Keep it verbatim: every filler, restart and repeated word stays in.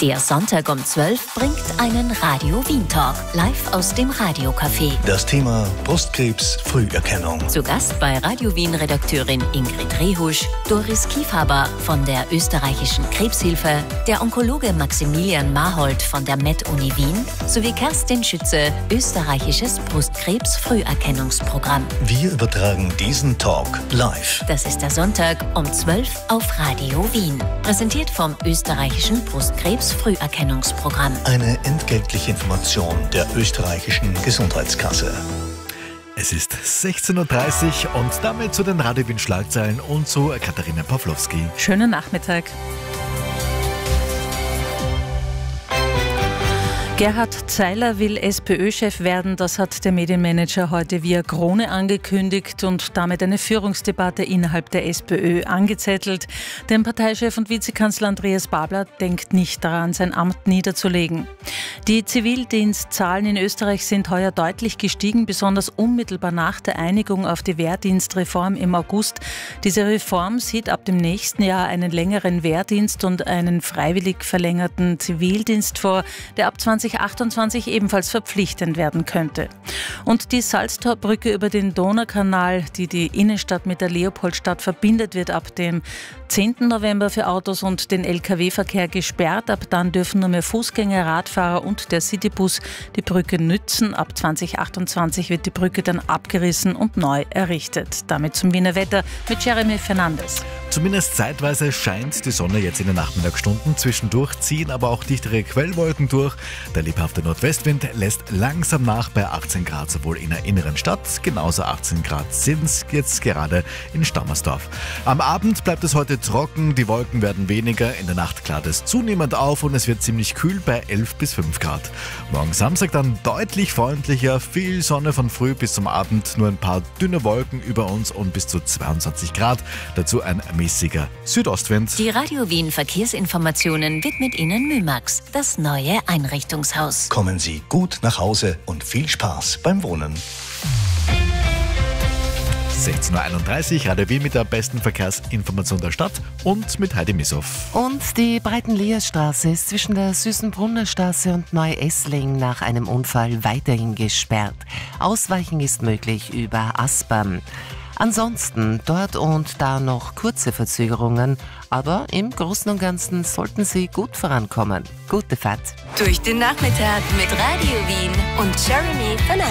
Der Sonntag um zwölf bringt einen Radio Wien Talk live aus dem Radiocafé. Das Thema Brustkrebs Früherkennung. Zu Gast bei Radio Wien Redakteurin Ingrid Rehusch, Doris Kiefhaber von der österreichischen Krebshilfe, der Onkologe Maximilian Marhold von der Med-Uni Wien sowie Kerstin Schütze, österreichisches Brustkrebs Früherkennungsprogramm. Wir übertragen diesen Talk live. Das ist der Sonntag um zwölf auf Radio Wien. Präsentiert vom österreichischen Brustkrebs Früherkennungsprogramm. Eine entgeltliche Information der österreichischen Gesundheitskasse. Es ist sechzehn Uhr dreißig und damit zu den Radio Wien Schlagzeilen und zu Katharina Pawlowski. Schönen Nachmittag. Gerhard Zeiler will SPÖ-Chef werden, das hat der Medienmanager heute via Krone angekündigt und damit eine Führungsdebatte innerhalb der SPÖ angezettelt. Denn Parteichef und Vizekanzler Andreas Babler denkt nicht daran, sein Amt niederzulegen. Die Zivildienstzahlen in Österreich sind heuer deutlich gestiegen, besonders unmittelbar nach der Einigung auf die Wehrdienstreform im August. Diese Reform sieht ab dem nächsten Jahr einen längeren Wehrdienst und einen freiwillig verlängerten Zivildienst vor, der ab zwanzig achtundzwanzig ebenfalls verpflichtend werden könnte. Und die Salztorbrücke über den Donaukanal, die die Innenstadt mit der Leopoldstadt verbindet, wird ab dem zehnten November für Autos und den L K W-Verkehr gesperrt. Ab dann dürfen nur mehr Fußgänger, Radfahrer und der Citybus die Brücke nützen. Ab zwanzig achtundzwanzig wird die Brücke dann abgerissen und neu errichtet. Damit zum Wiener Wetter mit Jeremy Fernandes. Zumindest zeitweise scheint die Sonne jetzt in den Nachmittagsstunden. Zwischendurch ziehen aber auch dichtere Quellwolken durch. Der lebhafte Nordwestwind lässt langsam nach bei achtzehn Grad, sowohl in der inneren Stadt, genauso achtzehn Grad sind es jetzt gerade in Stammersdorf. Am Abend bleibt es heute trocken, die Wolken werden weniger, in der Nacht klart es zunehmend auf und es wird ziemlich kühl bei elf bis fünf Grad. Morgen Samstag dann deutlich freundlicher, viel Sonne von früh bis zum Abend, nur ein paar dünne Wolken über uns und bis zu zweiundzwanzig Grad, dazu ein mäßiger Südostwind. Die Radio Wien Verkehrsinformationen widmet Ihnen Mümax, das neue Einrichtungshaus. Kommen Sie gut nach Hause und viel Spaß beim Wohnen. sechzehn Uhr einunddreißig, Radio Wien mit der besten Verkehrsinformation der Stadt und mit Heidi Missoff. Und die Breitenleerstraße ist zwischen der Süßenbrunner Straße und Neu-Essling nach einem Unfall weiterhin gesperrt. Ausweichen ist möglich über Aspern. Ansonsten dort und da noch kurze Verzögerungen, aber im Großen und Ganzen sollten Sie gut vorankommen. Gute Fahrt. Durch den Nachmittag mit Radio Wien und Jeremy Fernandes.